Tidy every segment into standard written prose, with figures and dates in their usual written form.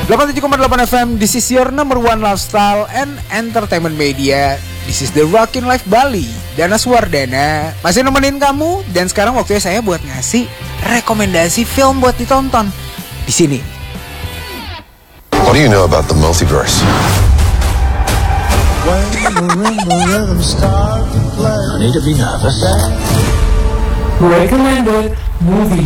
87,8 FM, this is your number one lifestyle and entertainment media. This is the Rockin' Life Bali. Dana Suwardana masih nemenin kamu, dan sekarang waktunya saya buat ngasih rekomendasi film buat ditonton di sini. What do you know about the multiverse? No need to be nervous. Recommended movie.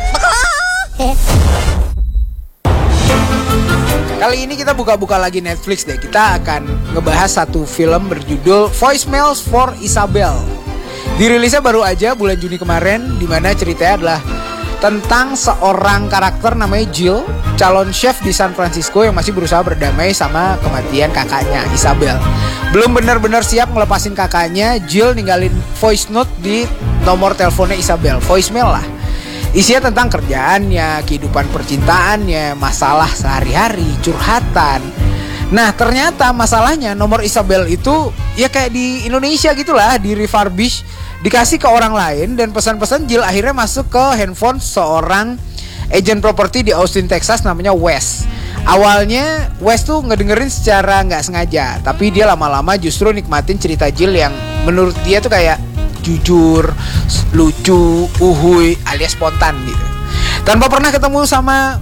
Kali ini kita buka-buka lagi Netflix deh. Kita akan ngebahas satu film berjudul Voicemails for Isabel. Dirilisnya baru aja bulan Juni kemarin, dimana ceritanya adalah tentang seorang karakter namanya Jill, calon chef di San Francisco yang masih berusaha berdamai sama kematian kakaknya Isabel. Belum benar-benar siap ngelepasin kakaknya, Jill ninggalin voice note di nomor teleponnya Isabel, voicemail lah. Isinya tentang kerjaannya, kehidupan percintaannya, masalah sehari-hari, curhatan. Nah ternyata masalahnya nomor Isabel itu ya kayak di Indonesia gitulah, di refurbish, dikasih ke orang lain, dan pesan-pesan Jill akhirnya masuk ke handphone seorang agent properti di Austin, Texas namanya Wes. Awalnya Wes tuh ngedengerin secara nggak sengaja, tapi dia lama-lama justru nikmatin cerita Jill yang menurut dia tuh kayak jujur, lucu, uhuy, alias spontan gitu. Tanpa pernah ketemu sama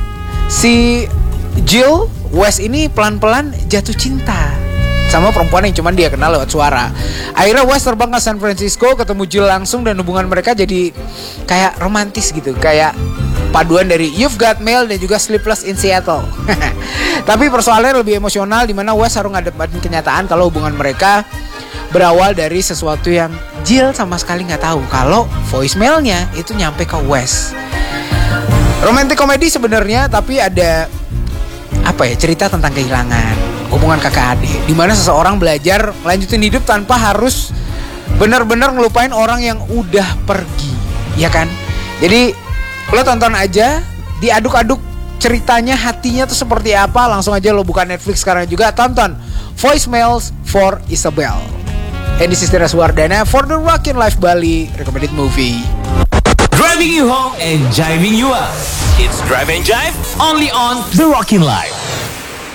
si Jill, Wes ini pelan-pelan jatuh cinta sama perempuan yang cuman dia kenal lewat suara. Akhirnya Wes terbang ke San Francisco, ketemu Jill langsung, dan hubungan mereka jadi kayak romantis gitu, kayak paduan dari You've Got Mail dan juga Sleepless in Seattle. Tapi persoalannya lebih emosional, dimana Wes harus ngadepin kenyataan kalau hubungan mereka berawal dari sesuatu yang Jill sama sekali nggak tahu, kalau voicemailnya itu nyampe ke Wes. Romantic komedi sebenarnya, tapi ada cerita tentang kehilangan, hubungan kakak adik, dimana seseorang belajar melanjutin hidup tanpa harus benar-benar ngelupain orang yang udah pergi, ya kan? Jadi lo tonton aja, diaduk-aduk ceritanya, hatinya tuh seperti apa. Langsung aja lo buka Netflix sekarang juga, tonton Voicemails for Isabel. And this is Dana Suwardana for the Rockin' Life Bali recommended movie. Driving you home and jiving you up. It's Drive and Jive only on The Rockin' Life.